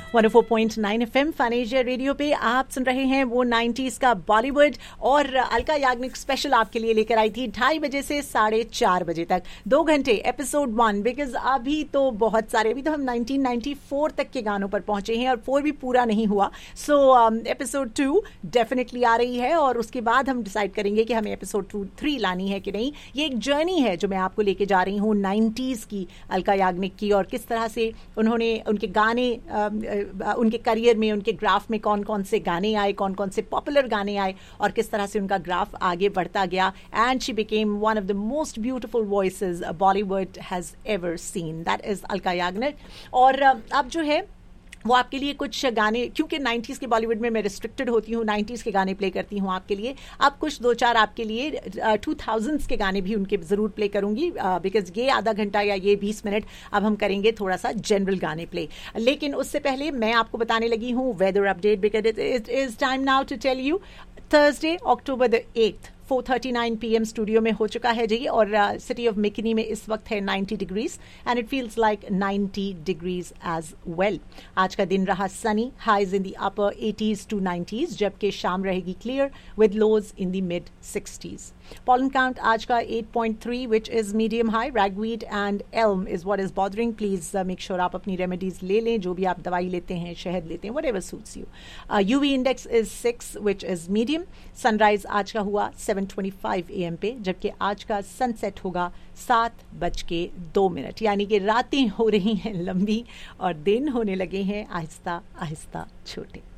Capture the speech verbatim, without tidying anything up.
One O four point nine FM fun Asia radio पे आप सुन रहे हैं वो नाइंटीज़ का बॉलीवुड, और अलका याग्निक स्पेशल आपके लिए लेकर आई थी ढाई बजे से साढ़े चार बजे तक, दो घंटे एपिसोड वन। बिकॉज अभी तो बहुत सारे, अभी तो हम नाइनटीन नाइंटी फोर तक के गानों पर पहुंचे हैं और फोर भी पूरा नहीं हुआ। सो एपिसोड टू डेफिनेटली आ रही है और उसके बाद हम डिसाइड करेंगे कि हमें एपिसोड टू थ्री लानी है कि नहीं। ये एक जर्नी है जो मैं आपको लेके जा रही हूँ नाइंटीज़ की, अलका याग्निक की, और किस तरह से उन्होंने उनके गाने, उनके करियर में, उनके ग्राफ में कौन कौन से गाने आए, कौन कौन से पॉपुलर गाने आए, और किस तरह से उनका ग्राफ आगे बढ़ता गया। And she became one of the most beautiful voices Bollywood has ever seen, that is Alka Yagnik. और अब जो है वो आपके लिए कुछ गाने, क्योंकि नाइंटीज़ के बॉलीवुड में मैं रिस्ट्रिक्टेड होती हूँ, नाइंटीज़ के गाने प्ले करती हूँ आपके लिए। अब कुछ दो चार आपके लिए टू थाउजेंड्स के गाने भी उनके ज़रूर प्ले करूँगी, बिकॉज ये आधा घंटा या ये बीस मिनट अब हम करेंगे थोड़ा सा जनरल गाने प्ले। लेकिन उससे पहले मैं आपको बताने लगी हूँ weather update, because it is time now to tell you Thursday October the eighth four thirty nine P M studio में हो चुका है जी, और सिटी ऑफ मिकनी में इस वक्त है ninety degrees and it feels like ninety degrees as well. आज का दिन रहा Sunny, highs in the upper eighties to nineties, जबकि शाम रहेगी clear with lodge in the mid sixties. Pollen count आज का eight point three which is medium high. Ragweed and elm is what is bothering. Please uh, make sure आप अपनी remedies ले लें, जो भी आप दवाई लेते हैं, शहद लेते हैं, whatever suits you. uh, U V index is six which is medium. Sunrise आज का हुआ seven twenty five A M पे, जबकि आज का सनसेट होगा सात बज के दो मिनट। यानी कि रातें हो रही हैं लंबी और दिन होने लगे हैं आहिस्ता आहिस्ता छोटे।